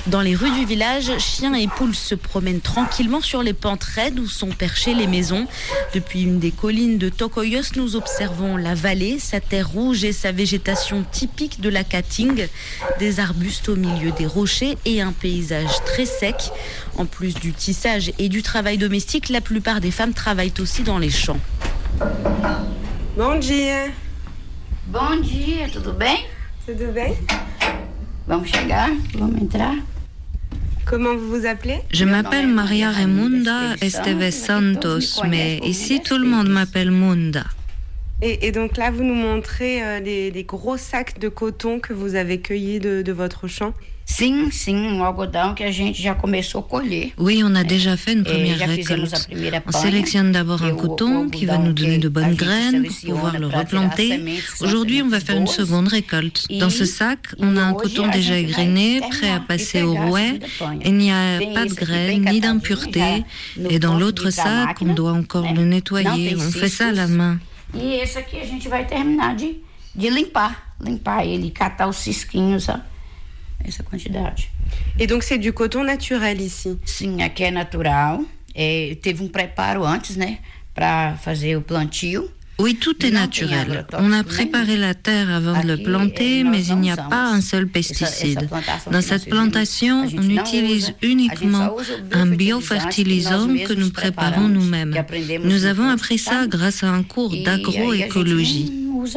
Dans les rues du village, chiens et poules se promènent tranquillement sur les pentes raides où sont perchées les maisons. Depuis une des collines de Tokoyos, nous observons la vallée, sa terre rouge et sa végétation typique de la Caatinga. Des arbustes au milieu des rochers et un paysage très sec. En plus du tissage et du travail domestique, la plupart des femmes travaillent aussi dans les champs. Bom dia. Bom dia, tudo bem? Tudo bem? Vamos chegar, vamos entrar. Comment vous vous appelez? Je m'appelle Maria Raimunda Esteves Santos, mais ici tout le monde m'appelle Munda. Et donc là, vous nous montrez les gros sacs de coton que vous avez cueillis de votre champ. Sim, o algodão que a gente já começou a colher. Oui, on a déjà fait une première récolte. On sélectionne d'abord un coton qui va nous donner de bonnes graines pour pouvoir le replanter. Aujourd'hui, on va faire une seconde récolte. Dans ce sac, on a un coton déjà égrené, prêt à passer au rouet. Il n'y a pas de graines ni d'impuretés. Et dans l'autre sac, on doit encore le nettoyer. On fait ça à la main. E esse aqui a gente vai terminar de limpar ele, catar os cisquinhos, ó. Essa quantidade. Et donc c'est du coton naturel ici? Sim, aqui é natural. Teve preparo antes, né, para fazer o plantio. Oui, tout est naturel. On a préparé la terre avant de le planter, mais il n'y a pas un seul pesticide. Dans cette plantation, on utilise uniquement un biofertilisant que nous préparons nous-mêmes. Nous avons appris ça grâce à un cours d'agroécologie.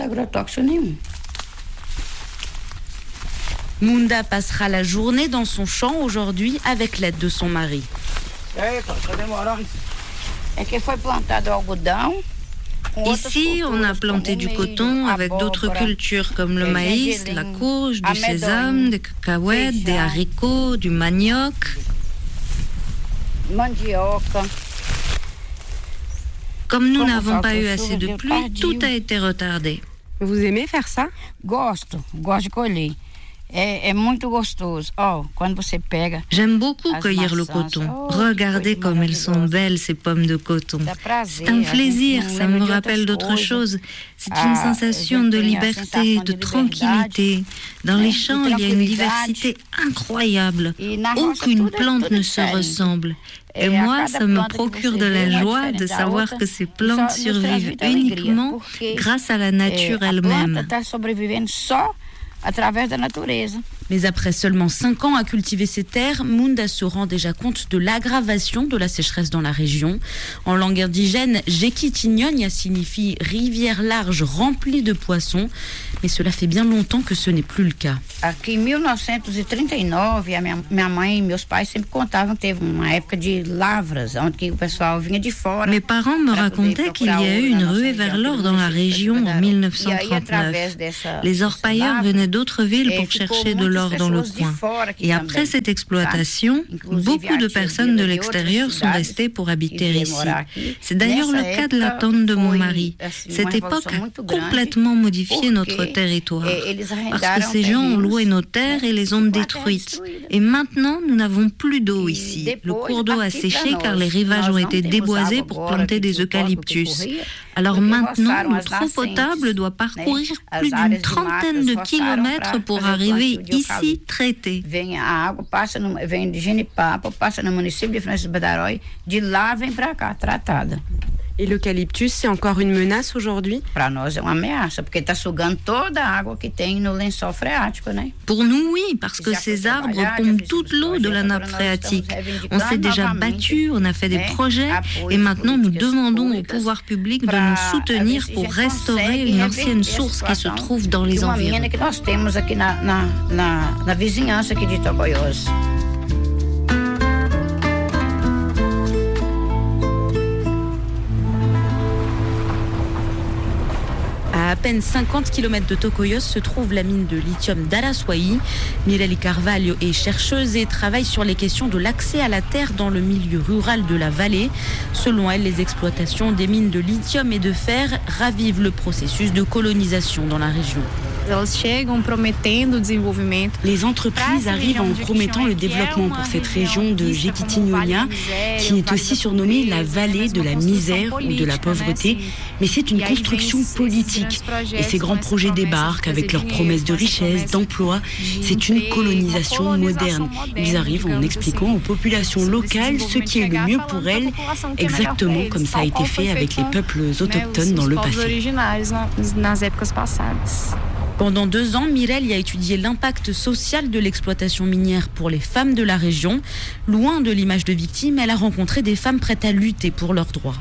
Munda passera la journée dans son champ aujourd'hui avec l'aide de son mari. Ici, on a planté du coton avec d'autres cultures comme le maïs, la courge, du sésame, des cacahuètes, des haricots, du manioc. Comme nous n'avons pas eu assez de pluie, tout a été retardé. Vous aimez faire ça? Gosto de colher. É muito gostoso. Quando você pega. J'aime beaucoup cueillir le coton. Regardez comme elles sont belles, ces pommes de coton. C'est un plaisir, ça me rappelle d'autres choses. C'est une sensation de liberté, de tranquillité. Dans les champs, il y a une diversité incroyable. Aucune plante ne se ressemble. Et moi, ça me procure de la joie de savoir que ces plantes survivent uniquement grâce à la nature elle-même. À travers la natureza. Mais après seulement 5 ans à cultiver ces terres, Munda se rend déjà compte de l'aggravation de la sécheresse dans la région. En langue indigène, Jequitinhonha signifie rivière large remplie de poissons, mais cela fait bien longtemps que ce n'est plus le cas. Aqui em 1939, minha mãe e meus pais sempre contavam que teve uma época de lavras, onde o pessoal vinha de fora. Mes parents me racontaient qu'il y a eu une ruée vers l'or dans la région en 1939. Les orpailleurs venaient d'autres villes pour chercher de l'or dans le coin. Et après cette exploitation, beaucoup de personnes de l'extérieur sont restées pour habiter ici. C'est d'ailleurs le cas de la tante de mon mari. Cette époque a complètement modifié notre territoire, parce que ces gens ont loué nos terres et les ont détruites. Et maintenant, nous n'avons plus d'eau ici. Le cours d'eau a séché car les rivages ont été déboisés pour planter des eucalyptus. Alors maintenant, notre eau potable doit parcourir plus d'une trentaine de kilomètres pour arriver ici traitée. Vem a água, vem de Genipapo, passa no município de Francisco Badarói, de lá vem para cá, tratada. Et l'eucalyptus, c'est encore une menace aujourd'hui? Para nós é uma ameaça, porque está sugando toda a água que tem no lençol freático, né? Pour nous, oui, parce que ces arbres pompent toute l'eau de la nappe phréatique. On s'est déjà battu, on a fait des projets, et maintenant nous demandons au pouvoir public de nous soutenir pour restaurer une ancienne source qui se trouve dans les environs. Que nós temos aqui na vizinhança aqui de Tocoyos. À peine 50 km de Tocoyos se trouve la mine de lithium d'Araçuaí. Mireli Carvalho est chercheuse et travaille sur les questions de l'accès à la terre dans le milieu rural de la vallée. Selon elle, les exploitations des mines de lithium et de fer ravivent le processus de colonisation dans la région. Les entreprises arrivent en promettant le développement pour cette région de Jequitinhonha, qui est aussi surnommée la vallée de la misère ou de la pauvreté, mais c'est une construction politique. Et ces grands projets débarquent avec leurs promesses de richesse, d'emploi. C'est une colonisation moderne. Ils arrivent en expliquant aux populations locales ce qui est le mieux pour elles, exactement comme ça a été fait avec les peuples autochtones dans le passé. Pendant 2 ans, Mireille a étudié l'impact social de l'exploitation minière pour les femmes de la région. Loin de l'image de victime, elle a rencontré des femmes prêtes à lutter pour leurs droits.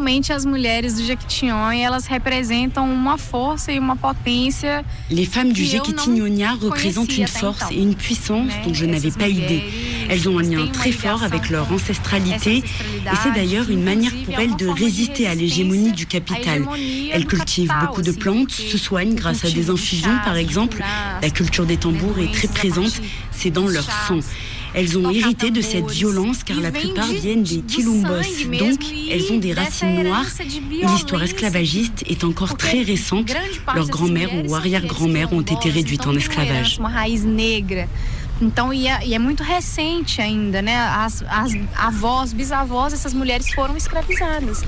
Les femmes du Jequitinhonha représentent une force et une puissance dont je n'avais pas idée. Elles ont un lien très fort avec leur ancestralité et c'est d'ailleurs une manière pour elles de résister à l'hégémonie du capital. Elles cultivent beaucoup de plantes, se soignent grâce à des infusions par exemple. La culture des tambours est très présente, c'est dans leur sang. Elles ont hérité de cette violence car la plupart viennent des quilombos, donc elles ont des racines noires et l'histoire esclavagiste est encore très récente. Leurs grands-mères ou arrière-grands-mères ont été réduites en esclavage. Então, é muito recente ainda, né? As avós, bisavós, essas mulheres foram escravizadas.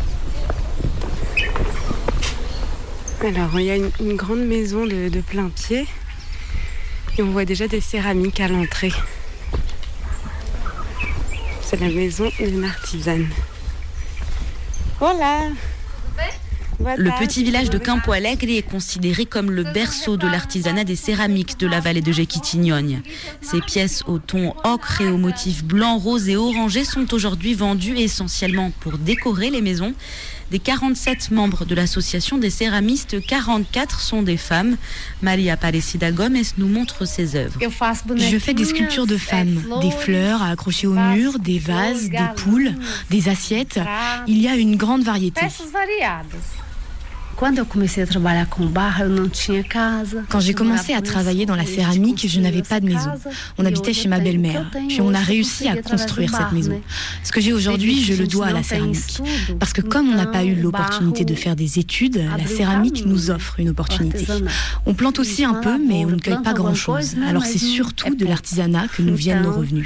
Alors, il y a une grande maison de plein pied et on voit déjà des céramiques à l'entrée. C'est la maison d'une artisane. Voilà. Le petit village de Campo Alegre est considéré comme le berceau de l'artisanat des céramiques de la vallée de Jequitinhonha. Ces pièces au ton ocre et aux motifs blanc, rose et orangé sont aujourd'hui vendues essentiellement pour décorer les maisons. Des 47 membres de l'association des céramistes, 44 sont des femmes. Maria Aparecida Gomes nous montre ses œuvres. Je fais des sculptures de femmes, des fleurs à accrocher au mur, des vases, des poules, des assiettes. Il y a une grande variété. Quand j'ai commencé à travailler dans la céramique, je n'avais pas de maison. On habitait chez ma belle-mère, puis on a réussi à construire cette maison. Ce que j'ai aujourd'hui, je le dois à la céramique. Parce que comme on n'a pas eu l'opportunité de faire des études, la céramique nous offre une opportunité. On plante aussi un peu, mais on ne cueille pas grand-chose. Alors c'est surtout de l'artisanat que nous viennent nos revenus.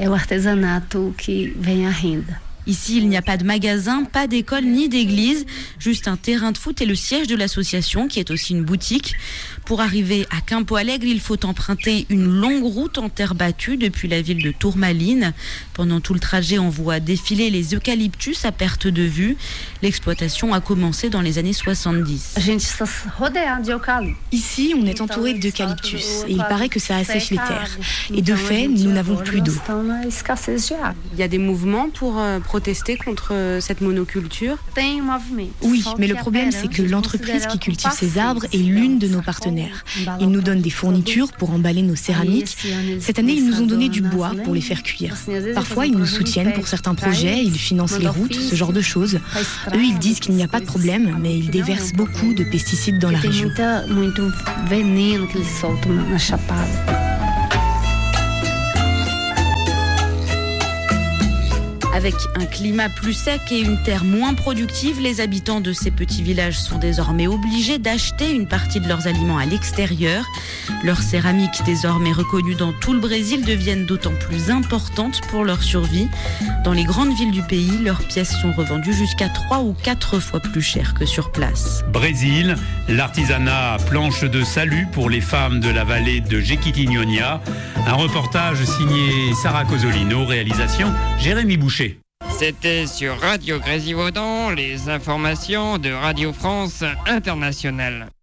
Ici, il n'y a pas de magasin, pas d'école ni d'église, juste un terrain de foot et le siège de l'association qui est aussi une boutique. Pour arriver à Campo Alegre, il faut emprunter une longue route en terre battue depuis la ville de Tourmaline. Pendant tout le trajet, on voit défiler les eucalyptus à perte de vue. L'exploitation a commencé dans les années 70. Ici, on est entouré d'eucalyptus et il paraît que ça assèche les terres. Et de fait, nous n'avons plus d'eau. Il y a des mouvements pour protester contre cette monoculture? Oui, mais le problème, c'est que l'entreprise qui cultive ces arbres est l'une de nos partenaires. Ils nous donnent des fournitures pour emballer nos céramiques. Cette année, ils nous ont donné du bois pour les faire cuire. Parfois, ils nous soutiennent pour certains projets, ils financent les routes, ce genre de choses. Eux, ils disent qu'il n'y a pas de problème, mais ils déversent beaucoup de pesticides dans la région. Avec un climat plus sec et une terre moins productive, les habitants de ces petits villages sont désormais obligés d'acheter une partie de leurs aliments à l'extérieur. Leurs céramiques, désormais reconnues dans tout le Brésil, deviennent d'autant plus importantes pour leur survie. Dans les grandes villes du pays, leurs pièces sont revendues jusqu'à 3 ou 4 fois plus cher que sur place. Brésil, l'artisanat planche de salut pour les femmes de la vallée de Jequitinhonha. Un reportage signé Sarah Cosolino, réalisation Jérémy Boucher. C'était sur Radio Grésivaudan, les informations de Radio France Internationale.